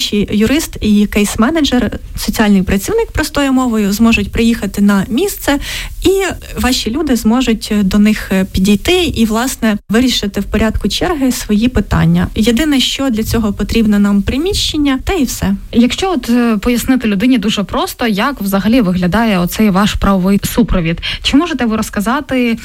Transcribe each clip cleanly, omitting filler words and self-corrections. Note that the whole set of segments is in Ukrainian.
інші юрист і кейс-менеджер, соціальний працівник, простою мовою, зможуть приїхати на місце, і ваші люди зможуть до них підійти і, власне, вирішити в порядку черги свої питання. Єдине, що для цього потрібно нам приміщення, та і все. Якщо пояснити людині дуже просто, як взагалі виглядає оцей ваш правовий супровід, чи можете ви розказати,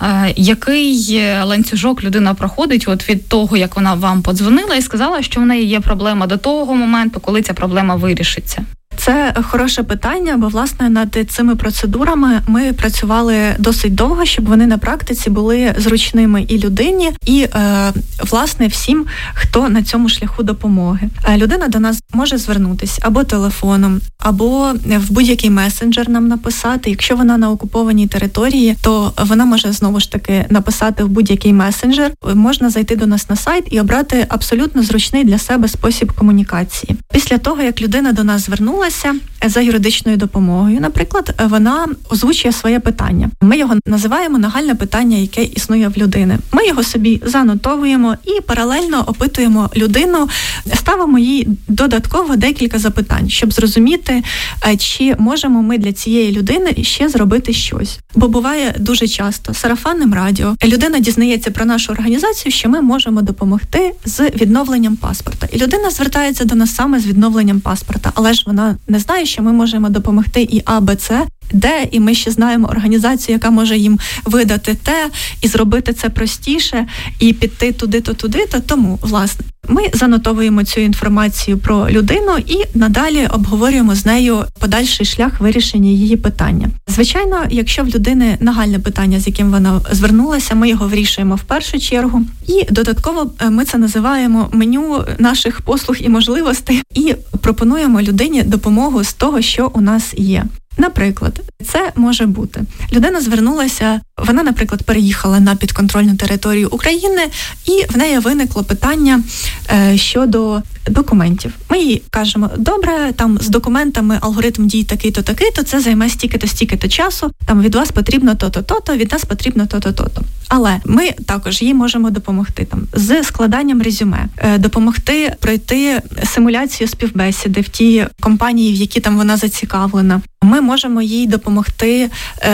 який ланцюжок людина проходить від того, як вона вам подзвонила і сказала, що в неї є проблема, до того моменту, коли ця проблема вирішиться? Це хороше питання, бо, власне, над цими процедурами ми працювали досить довго, щоб вони на практиці були зручними і людині, і, власне, всім, хто на цьому шляху допомоги. Людина до нас може звернутися або телефоном, або в будь-який месенджер нам написати. Якщо вона на окупованій території, то вона може, знову ж таки, написати в будь-який месенджер. Можна зайти до нас на сайт і обрати абсолютно зручний для себе спосіб комунікації. Після того, як людина до нас звернулася за юридичною допомогою, наприклад, вона озвучує своє питання. Ми його називаємо нагальне питання, яке існує в людини. Ми його собі занотовуємо і паралельно опитуємо людину, ставимо їй додатково декілька запитань, щоб зрозуміти, чи можемо ми для цієї людини ще зробити щось. Бо буває дуже часто сарафанним радіо. Людина дізнається про нашу організацію, що ми можемо допомогти з відновленням паспорта. І людина звертається до нас саме з відновленням паспорта, але ж вона не знає, що ми можемо допомогти і А, Б, С, Д, і ми ще знаємо організацію, яка може їм видати те, і зробити це простіше, і піти туди-то. Тому, власне, ми занотовуємо цю інформацію про людину і надалі обговорюємо з нею подальший шлях вирішення її питання. Звичайно, якщо в людини нагальне питання, з яким вона звернулася, ми його вирішуємо в першу чергу. І додатково ми це називаємо меню наших послуг і можливостей, і пропонуємо людині допомогу з того, що у нас є. Наприклад, це може бути. Людина звернулася, вона, наприклад, переїхала на підконтрольну територію України, і в неї виникло питання щодо документів. Ми їй кажемо, добре, там з документами алгоритм дій такий-то, це займе стільки-то часу, там від вас потрібно то-то, від нас потрібно то-то. Але ми також їй можемо допомогти там з складанням резюме, допомогти пройти симуляцію співбесіди в тій компанії, в якій там вона зацікавлена. Ми можемо їй допомогти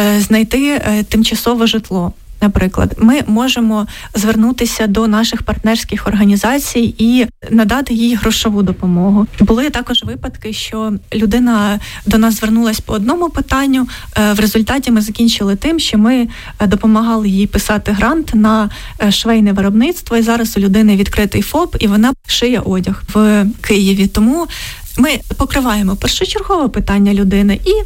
знайти тимчасове житло. Наприклад, ми можемо звернутися до наших партнерських організацій і надати їй грошову допомогу. Були також випадки, що людина до нас звернулась по одному питанню, в результаті ми закінчили тим, що ми допомагали їй писати грант на швейне виробництво, і зараз у людини відкритий ФОП, і вона шиє одяг в Києві. Тому ми покриваємо першочергове питання людини і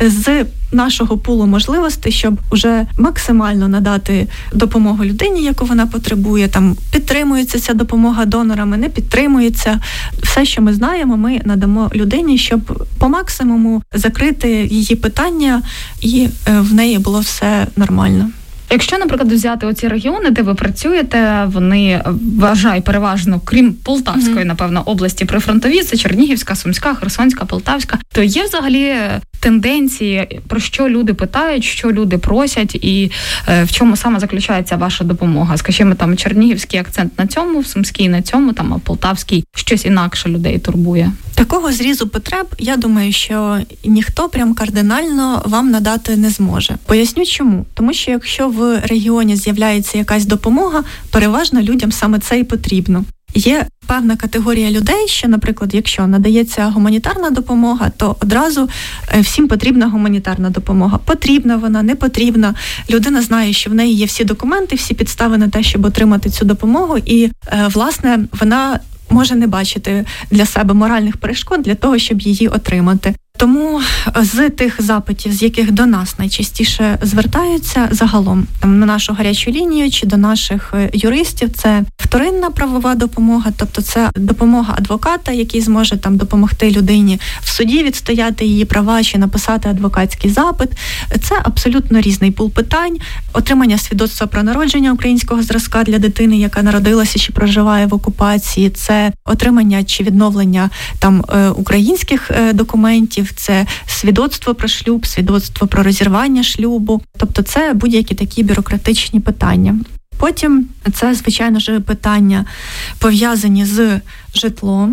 з нашого пулу можливостей, щоб уже максимально надати допомогу людині, яку вона потребує. Там підтримується ця допомога донорами, не підтримується. Все, що ми знаємо, ми надамо людині, щоб по максимуму закрити її питання і в неї було все нормально. Якщо, наприклад, взяти оці регіони, де ви працюєте, вони, вважаю, переважно, крім Полтавської, напевно, області прифронтові, це Чернігівська, Сумська, Херсонська, Полтавська, то є взагалі тенденції, про що люди питають, що люди просять і в чому саме заключається ваша допомога? Скажімо, там Чернігівський акцент на цьому, в Сумській на цьому, там, а Полтавський щось інакше людей турбує. Такого зрізу потреб, я думаю, що ніхто прям кардинально вам надати не зможе. Поясню чому. Тому що якщо в регіоні з'являється якась допомога, переважно людям саме це і потрібно. Є певна категорія людей, що, наприклад, якщо надається гуманітарна допомога, то одразу всім потрібна гуманітарна допомога. Потрібна вона, не потрібна. Людина знає, що в неї є всі документи, всі підстави на те, щоб отримати цю допомогу, і, власне, вона може не бачити для себе моральних перешкод для того, щоб її отримати. Тому з тих запитів, з яких до нас найчастіше звертаються загалом там, на нашу гарячу лінію чи до наших юристів, це вторинна правова допомога, тобто це допомога адвоката, який зможе там допомогти людині в суді відстояти її права чи написати адвокатський запит. Це абсолютно різний пул питань. Отримання свідоцтва про народження українського зразка для дитини, яка народилася чи проживає в окупації, це отримання чи відновлення там українських документів, це свідоцтво про шлюб, свідоцтво про розірвання шлюбу. Тобто це будь-які такі бюрократичні питання. Потім це, звичайно ж, питання пов'язані з житлом.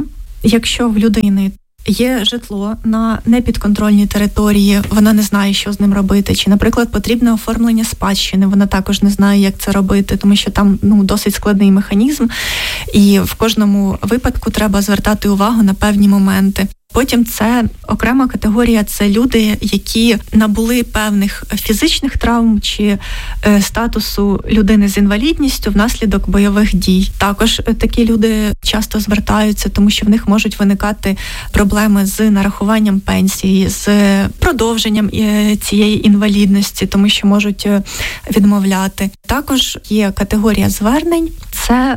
Якщо в людини є житло на непідконтрольній території, вона не знає, що з ним робити. Чи, наприклад, потрібне оформлення спадщини, вона також не знає, як це робити, тому що там досить складний механізм, і в кожному випадку треба звертати увагу на певні моменти. Потім це окрема категорія – це люди, які набули певних фізичних травм чи статусу людини з інвалідністю внаслідок бойових дій. Також такі люди часто звертаються, тому що в них можуть виникати проблеми з нарахуванням пенсії, з продовженням цієї інвалідності, тому що можуть відмовляти. Також є категорія звернень – це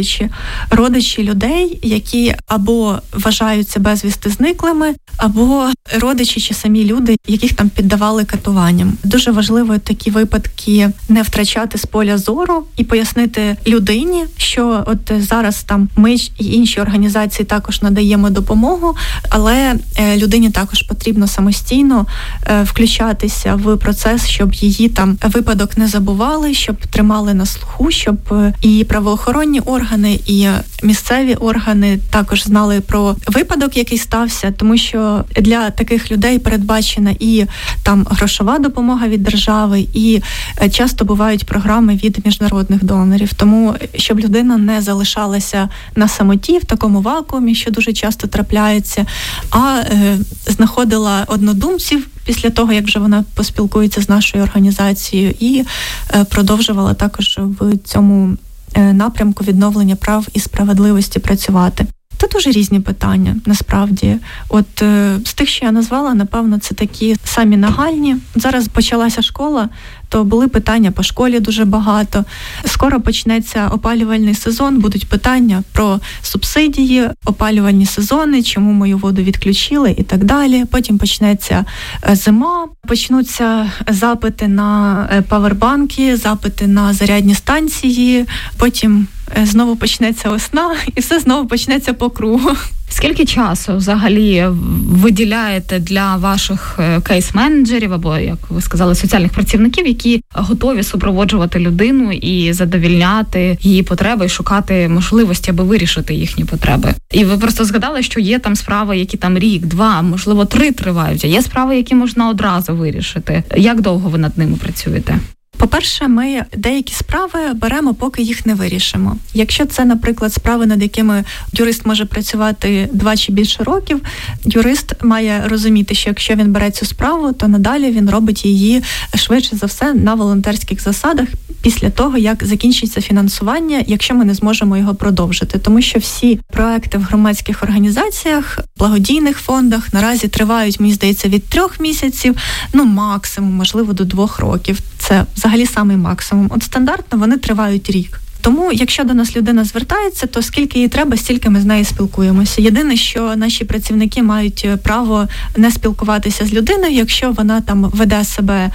родичі людей, які або вважаються безвісти зниклими, або родичі чи самі люди, яких там піддавали катуванням. Дуже важливо такі випадки не втрачати з поля зору і пояснити людині, що от зараз там ми і інші організації також надаємо допомогу, але людині також потрібно самостійно включатися в процес, щоб її там випадок не забували, щоб тримали на слуху, щоб і правоохоронні органи, і місцеві органи також знали про випадок, який стався, тому що для таких людей передбачена і там грошова допомога від держави, і часто бувають програми від міжнародних донорів. Тому, щоб людина не залишалася на самоті в такому вакуумі, що дуже часто трапляється, а знаходила однодумців після того, як вже вона поспілкується з нашою організацією, і продовжувала також в цьому напрямку відновлення прав і справедливості працювати. Це дуже різні питання, насправді. От з тих, що я назвала, напевно, це такі самі нагальні. Зараз почалася школа, то були питання по школі дуже багато. Скоро почнеться опалювальний сезон, будуть питання про субсидії, опалювальні сезони, чому мою воду відключили і так далі. Потім почнеться зима, почнуться запити на павербанки, запити на зарядні станції, потім знову почнеться весна, і все знову почнеться по кругу. Скільки часу взагалі виділяєте для ваших кейс-менеджерів або, як ви сказали, соціальних працівників, які готові супроводжувати людину і задовільняти її потреби, і шукати можливості, аби вирішити їхні потреби? І ви просто згадали, що є там справи, які там рік, 2, можливо, 3 тривають, а є справи, які можна одразу вирішити. Як довго ви над ними працюєте? По-перше, ми деякі справи беремо, поки їх не вирішимо. Якщо це, наприклад, справи, над якими юрист може працювати 2 чи більше років, юрист має розуміти, що якщо він бере цю справу, то надалі він робить її швидше за все на волонтерських засадах після того, як закінчиться фінансування, якщо ми не зможемо його продовжити. Тому що всі проекти в громадських організаціях, благодійних фондах наразі тривають, мені здається, від 3 місяців, максимум, можливо, до 2 років. Це взагалі самий максимум. От стандартно вони тривають рік. Тому, якщо до нас людина звертається, то скільки їй треба, стільки ми з нею спілкуємося. Єдине, що наші працівники мають право не спілкуватися з людиною, якщо вона там веде себе,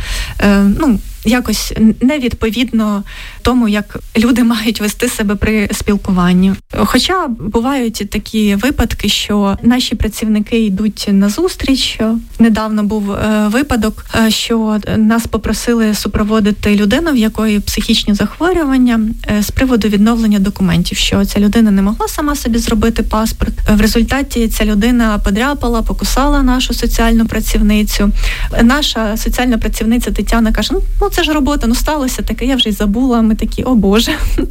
якось невідповідно тому, як люди мають вести себе при спілкуванні. Хоча бувають такі випадки, що наші працівники йдуть на зустріч. Недавно був випадок, що нас попросили супроводити людину, в якої психічні захворювання, з приводу відновлення документів, що ця людина не могла сама собі зробити паспорт. В результаті ця людина подряпала, покусала нашу соціальну працівницю. Наша соціальна працівниця Тетяна каже, це ж робота, сталося таке, я вже й забула. Ми такі, о Боже.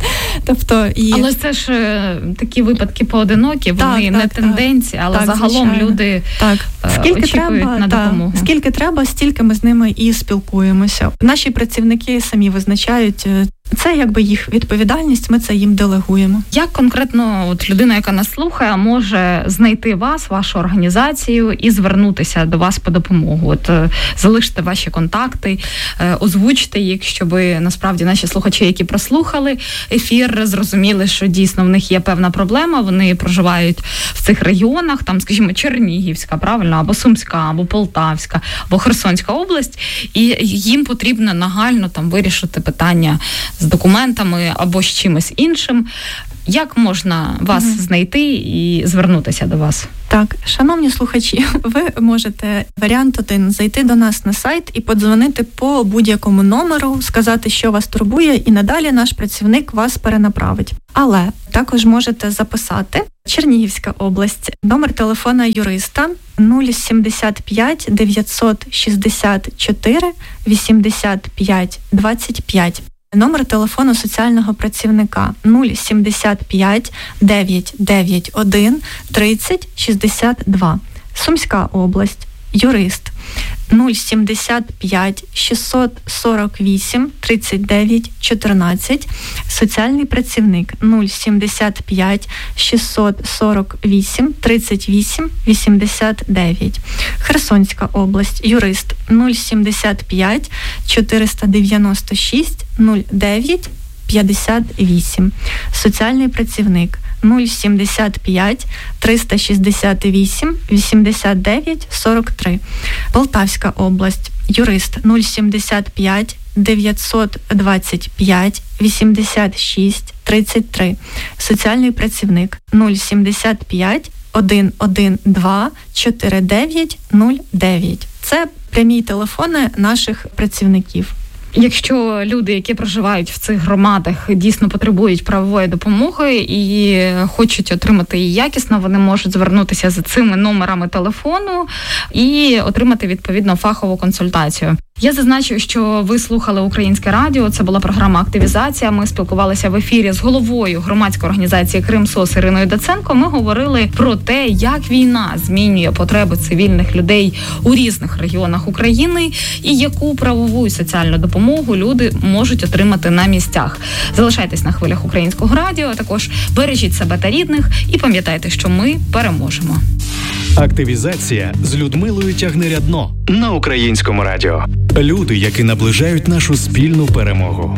Але це ж такі випадки поодинокі, вони не тенденції, але загалом звичайно. Люди очікують на допомогу. Скільки треба, стільки ми з ними і спілкуємося. Наші працівники самі визначають, це якби їх відповідальність, ми це їм делегуємо. Як конкретно людина, яка нас слухає, може знайти вас, вашу організацію і звернутися до вас по допомогу? Залиште ваші контакти, озвучте їх, щоб насправді наші слухачі, які прослухали ефір, зрозуміли, що дійсно в них є певна проблема, вони проживають в цих регіонах, там, скажімо, Чернігівська, правильно, або Сумська, або Полтавська, або Херсонська область, і їм потрібно нагально там вирішити питання з документами або з чимось іншим. Як можна вас знайти і звернутися до вас? Так, шановні слухачі, ви можете, варіант 1, зайти до нас на сайт і подзвонити по будь-якому номеру, сказати, що вас турбує, і надалі наш працівник вас перенаправить. Але також можете записати Чернігівська область, номер телефона юриста 075 964 85 25. Номер телефону соціального працівника 075 991 30 62. Сумська область, юрист 075 648 39 14. Соціальний працівник 075 648 38 89. Херсонська область, юрист 075 496 09 58. Соціальний працівник 075 368 89 43. Полтавська область, юрист 075 925 86 33. Соціальний працівник 075 112 49 09. Це прямі телефони наших працівників. Якщо люди, які проживають в цих громадах, дійсно потребують правової допомоги і хочуть отримати її якісно, вони можуть звернутися за цими номерами телефону і отримати відповідно фахову консультацію. Я зазначу, що ви слухали Українське радіо, це була програма «Активізація». Ми спілкувалися в ефірі з головою громадської організації «Кримсос» Іриною Даценко. Ми говорили про те, як війна змінює потреби цивільних людей у різних регіонах України і яку правову і соціальну допомогу люди можуть отримати на місцях. Залишайтесь на хвилях Українського радіо, а також бережіть себе та рідних і пам'ятайте, що ми переможемо. Активізація з Людмилою Тягнирядно на Українському радіо. Люди, які наближають нашу спільну перемогу.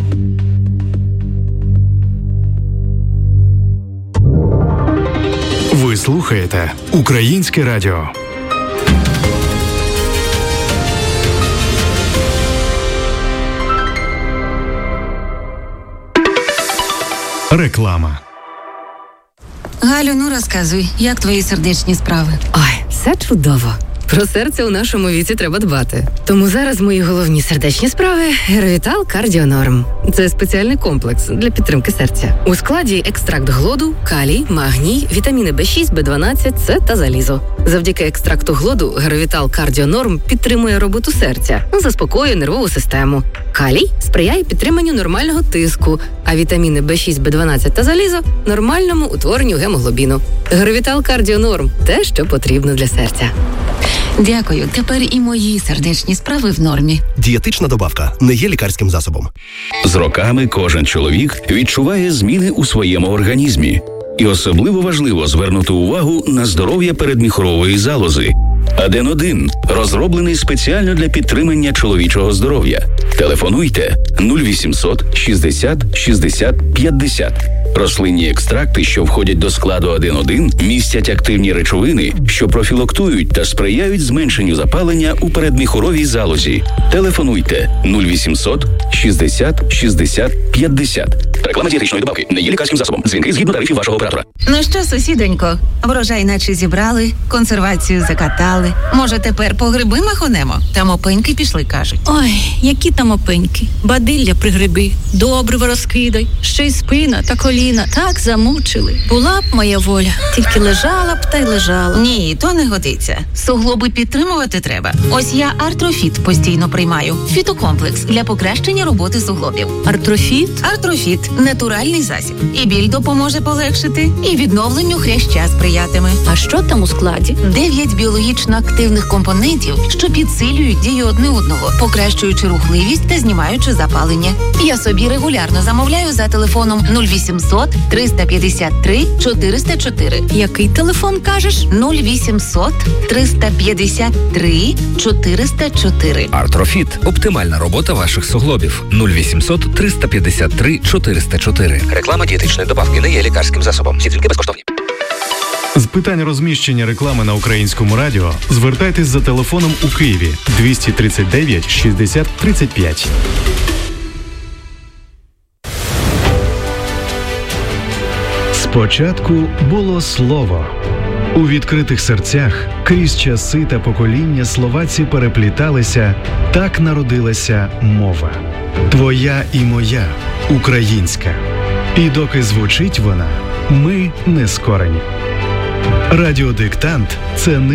Ви слухаєте Українське радіо. Реклама. Галю, ну розказуй, як твої сердечні справи? Ой, все чудово. Про серце у нашому віці треба дбати. Тому зараз мої головні сердечні справи – Геровітал Кардіонорм. Це спеціальний комплекс для підтримки серця. У складі екстракт глоду, калій, магній, вітаміни B6, B12, С та залізо. Завдяки екстракту глоду Геровітал Кардіонорм підтримує роботу серця, заспокоює нервову систему. Калій сприяє підтриманню нормального тиску, а вітаміни B6, B12 та залізо – нормальному утворенню гемоглобіну. Геровітал Кардіонорм – те, що потрібно для серця. Дякую. Тепер і мої сердечні справи в нормі. Дієтична добавка не є лікарським засобом. З роками кожен чоловік відчуває зміни у своєму організмі. І особливо важливо звернути увагу на здоров'я передміхорової залози. Аден-1 розроблений спеціально для підтримання чоловічого здоров'я. Телефонуйте 0800 60 60 50. Рослинні екстракти, що входять до складу Аден-1, містять активні речовини, що профілактують та сприяють зменшенню запалення у передміхоровій залозі. Телефонуйте 0800 60 60 50. Реклама дієтичної добавки не є лікарським засобом. Дзвінки згідно тарифів вашого оператора. Ну що, сусідонько, врожай наче зібрали, консервацію закатали. Може, тепер по гриби махонемо? Там опеньки пішли, кажуть. Ой, які там опеньки. Бадилля при гриби, добриво розкидай, ще й спина та коліна так замучили. Була б моя воля, тільки лежала б та й лежала. Ні, то не годиться. Суглоби підтримувати треба. Ось я Артрофіт постійно приймаю. Фітокомплекс для покращення роботи суглобів. Артрофіт? Артрофіт – натуральний засіб. І біль допоможе полегшити, і відновленню хряща сприятиме. А що там у складі? 9 біологічно активних компонентів, що підсилюють дію одне одного, покращуючи рухливість та знімаючи запалення. Я собі регулярно замовляю за телефоном 0800 353 404. Який телефон, кажеш? 0800 353 404. Артрофіт – оптимальна робота ваших суглобів. 0800 353 404. Реклама дієтичної добавки не є лікарським засобом. Всі дзвінки безкоштовні. З питань розміщення реклами на Українському радіо звертайтесь за телефоном у Києві 239 60 35. Спочатку було слово. У відкритих серцях крізь часи та покоління словаці перепліталися, так народилася мова. Твоя і моя, українська. І доки звучить вона, ми не скорені. Радіодиктант – це